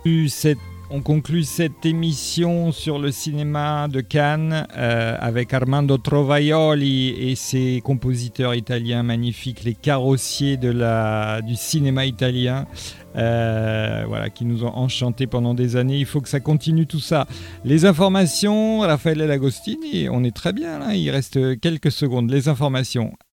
On conclut cette émission sur le cinéma de Cannes avec Armando Trovaioli et ses compositeurs italiens magnifiques, les carrossiers du cinéma italien, qui nous ont enchantés pendant des années. Il faut que ça continue tout ça. Les informations, Raffaele Agostini, on est très bien là, il reste quelques secondes. Les informations.